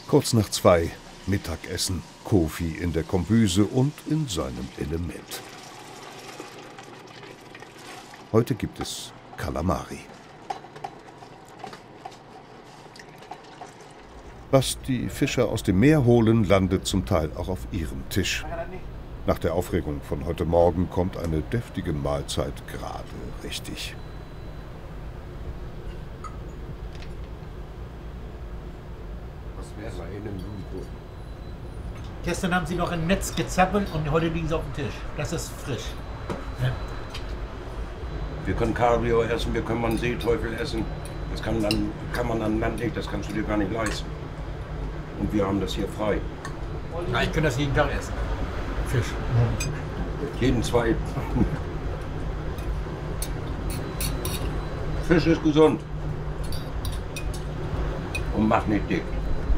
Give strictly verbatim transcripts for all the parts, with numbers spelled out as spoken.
Kurz nach zwei, Mittagessen, Kofi in der Kombüse und in seinem Element. Heute gibt es Kalamari. Was die Fischer aus dem Meer holen, landet zum Teil auch auf ihrem Tisch. Nach der Aufregung von heute Morgen kommt eine deftige Mahlzeit gerade richtig. Gestern haben sie noch ein Netz gezappelt und heute liegen sie auf dem Tisch. Das ist frisch. Ja. Wir können Kabeljau essen, wir können mal einen Seeteufel essen. Das kann, dann, kann man an Land nicht, das kannst du dir gar nicht leisten. Und wir haben das hier frei. Ja, ich kann das jeden Tag essen. Fisch. Jeden zweiten. Fisch ist gesund. Und macht nicht dick.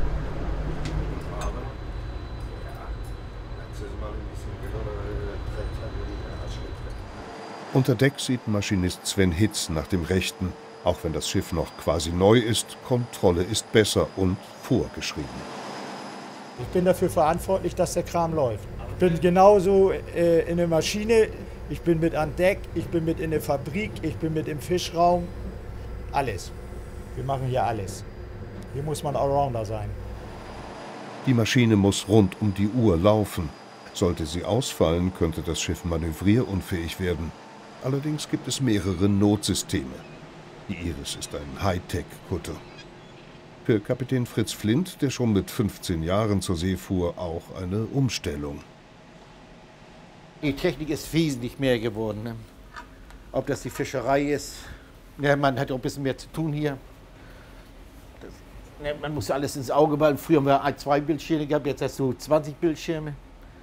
Unter Deck sieht Maschinist Sven Hitz nach dem Rechten. Auch wenn das Schiff noch quasi neu ist, Kontrolle ist besser und vorgeschrieben. Ich bin dafür verantwortlich, dass der Kram läuft. Ich bin genauso äh, in der Maschine, ich bin mit an Deck, ich bin mit in der Fabrik, ich bin mit im Fischraum. Alles. Wir machen hier alles. Hier muss man Allrounder sein. Die Maschine muss rund um die Uhr laufen. Sollte sie ausfallen, könnte das Schiff manövrierunfähig werden. Allerdings gibt es mehrere Notsysteme. Die Iris ist ein Hightech-Kutter. Für Kapitän Fritz Flint, der schon mit fünfzehn Jahren zur See fuhr, auch eine Umstellung. Die Technik ist wesentlich mehr geworden. Ne? Ob das die Fischerei ist, ja, man hat auch ein bisschen mehr zu tun hier. Das, ne, man muss alles ins Auge behalten. Früher haben wir zwei Bildschirme gehabt, jetzt hast du zwanzig Bildschirme.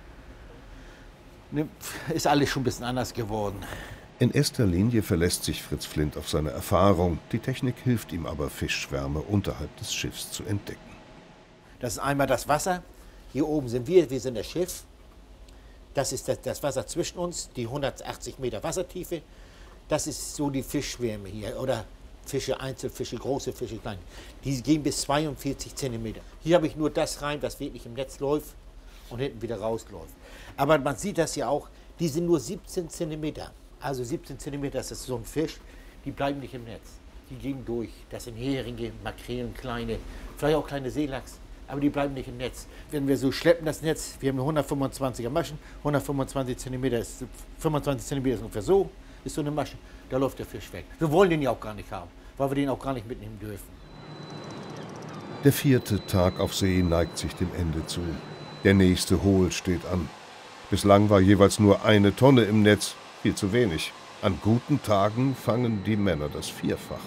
Ne, ist alles schon ein bisschen anders geworden. In erster Linie verlässt sich Fritz Flint auf seine Erfahrung. Die Technik hilft ihm aber, Fischschwärme unterhalb des Schiffs zu entdecken. Das ist einmal das Wasser. Hier oben sind wir, wir sind das Schiff. Das ist das, das Wasser zwischen uns, die hundertachtzig Meter Wassertiefe. Das ist so die Fischschwärme hier. Oder Fische, Einzelfische, große Fische, kleine. Die gehen bis zweiundvierzig Zentimeter. Hier habe ich nur das rein, was wirklich im Netz läuft und hinten wieder rausläuft. Aber man sieht das ja auch, die sind nur siebzehn Zentimeter. Also siebzehn Zentimeter, das ist so ein Fisch, die bleiben nicht im Netz. Die gehen durch. Das sind Heringe, Makrelen, kleine, vielleicht auch kleine Seelachs, aber die bleiben nicht im Netz. Wenn wir so schleppen das Netz, wir haben hundertfünfundzwanziger Maschen, hundertfünfundzwanzig Zentimeter ist, fünfundzwanzig Zentimeter ist ungefähr so, ist so eine Masche, da läuft der Fisch weg. Wir wollen den ja auch gar nicht haben, weil wir den auch gar nicht mitnehmen dürfen. Der vierte Tag auf See neigt sich dem Ende zu. Der nächste Hol steht an. Bislang war jeweils nur eine Tonne im Netz. Viel zu wenig. An guten Tagen fangen die Männer das Vierfache.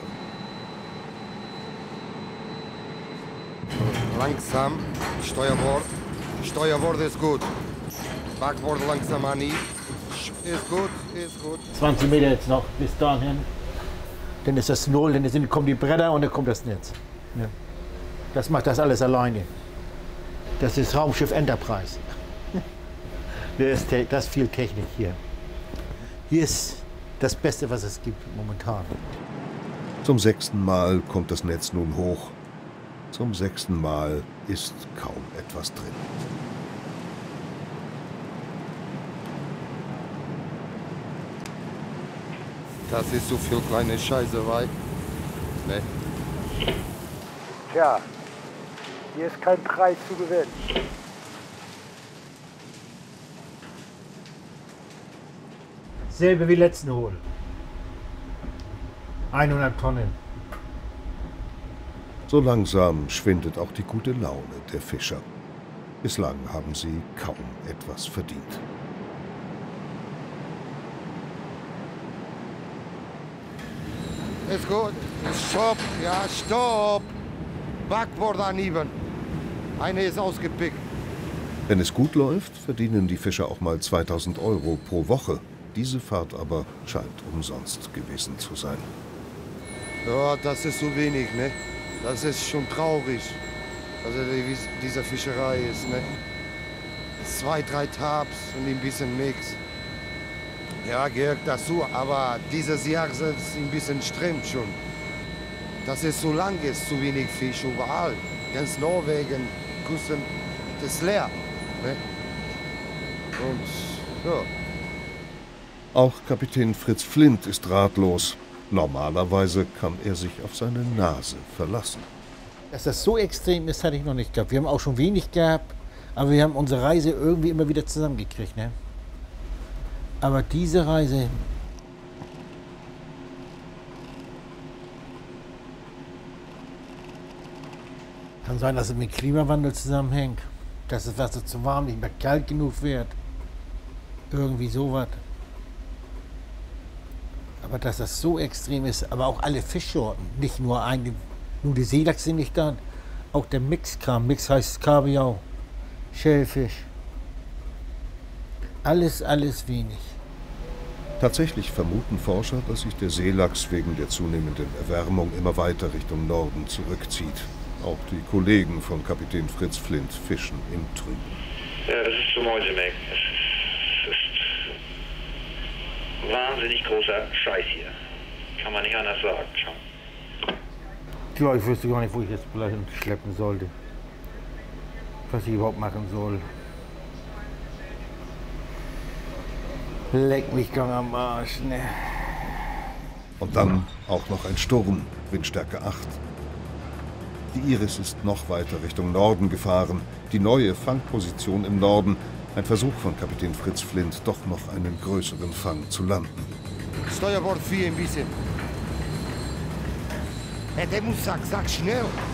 Langsam, Steuerbord. Steuerbord ist gut. Backbord langsam an. Ist gut, ist gut. zwanzig Meter jetzt noch bis dahin. Dann ist das Null, dann sind, kommen die Bretter und dann kommt das Netz. Ja. Das macht das alles alleine. Das ist Raumschiff Enterprise. Das ist, das ist viel Technik hier. Hier ist das Beste, was es gibt momentan. Zum sechsten Mal kommt das Netz nun hoch. Zum sechsten Mal ist kaum etwas drin. Das ist so viel kleine Scheiße, weil. Ne? Tja, hier ist kein Preis zu gewinnen. Selbe wie letzten Hol. hundert Tonnen. So langsam schwindet auch die gute Laune der Fischer. Bislang haben sie kaum etwas verdient. Ist gut. Stopp, ja, stopp. Backbord daneben. Eine ist ausgepickt. Wenn es gut läuft, verdienen die Fischer auch mal zweitausend Euro pro Woche. Diese Fahrt aber scheint umsonst gewesen zu sein. Ja, das ist so wenig, ne? Das ist schon traurig, also wie diese Fischerei ist, ne? Zwei, drei Tabs und ein bisschen Mix. Ja, gehört dazu, aber dieses Jahr ist es ein bisschen streng schon. Das ist so lang, ist zu wenig Fisch überall. Ganz Norwegen, kussen, das ist leer. Ne? Und ja. Auch Kapitän Fritz Flint ist ratlos. Normalerweise kann er sich auf seine Nase verlassen. Dass das so extrem ist, hatte ich noch nicht gehabt. Wir haben auch schon wenig gehabt, aber wir haben unsere Reise irgendwie immer wieder zusammengekriegt. Ne? Aber diese Reise... Kann sein, dass es mit Klimawandel zusammenhängt. Dass das Wasser zu warm, nicht mehr kalt genug wird. Irgendwie sowas. Aber dass das so extrem ist, aber auch alle Fischsorten, nicht nur eine, nur die Seelachs sind nicht da, auch der Mixkram, Mix heißt Kabeljau, Schellfisch, alles, alles wenig. Tatsächlich vermuten Forscher, dass sich der Seelachs wegen der zunehmenden Erwärmung immer weiter Richtung Norden zurückzieht. Auch die Kollegen von Kapitän Fritz Flint fischen im Trüben. Ja, das ist so Mäusemelk. Das ist, ist wahnsinnig großer Scheiß hier. Kann man nicht anders sagen. Ja, ich wüsste gar nicht, wo ich jetzt gleich schleppen sollte. Was ich überhaupt machen soll. Leck mich gang am Arsch, ne? Und dann auch noch ein Sturm, Windstärke acht. Die Iris ist noch weiter Richtung Norden gefahren. Die neue Fangposition im Norden. Ein Versuch von Kapitän Fritz Flint, doch noch einen größeren Fang zu landen. Steuerbord vier ein bisschen. Hey, der muss sagen, sag schnell.